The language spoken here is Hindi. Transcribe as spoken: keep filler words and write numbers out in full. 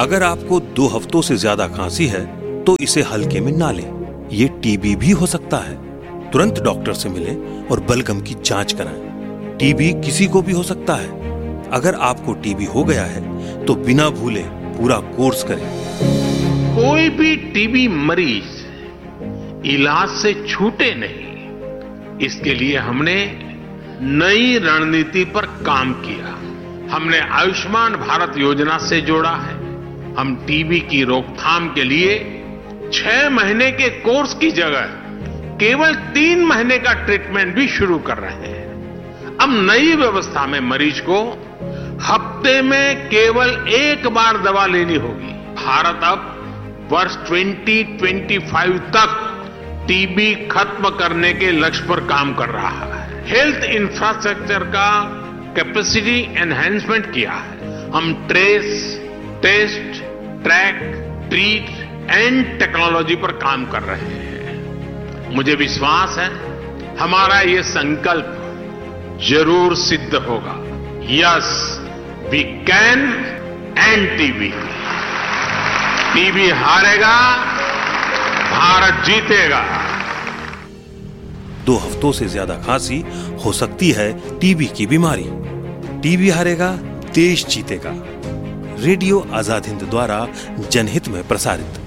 अगर आपको दो हफ्तों से ज्यादा खांसी है तो इसे हल्के में ना लें। ये टीबी भी हो सकता है। तुरंत डॉक्टर से मिलें और बलगम की जांच कराएं। टीबी किसी को भी हो सकता है। अगर आपको टीबी हो गया है तो बिना भूले पूरा कोर्स करें। कोई भी टीबी मरीज इलाज से छूटे नहीं, इसके लिए हमने नई रणनीति पर काम किया। हमने आयुष्मान भारत योजना से जोड़ा है। हम टीबी की रोकथाम के लिए छह महीने के कोर्स की जगह केवल तीन महीने का ट्रीटमेंट भी शुरू कर रहे हैं। अब नई व्यवस्था में मरीज को हफ्ते में केवल एक बार दवा लेनी होगी। भारत अब वर्ष दो हज़ार पच्चीस तक टीबी खत्म करने के लक्ष्य पर काम कर रहा है। हेल्थ इंफ्रास्ट्रक्चर का कैपेसिटी एनहेंसमेंट किया है। हम trace, test, track, treat and technology पर काम कर रहे हैं। मुझे विश्वास है हमारा ये संकल्प जरूर सिद्ध होगा। Yes, we can end TB. TB हारेगा, भारत जीतेगा। दो हफ्तों से ज्यादा खांसी हो सकती है टीबी की बीमारी। टीबी हारेगा, देश जीतेगा। रेडियो आजाद हिंद द्वारा जनहित में प्रसारित।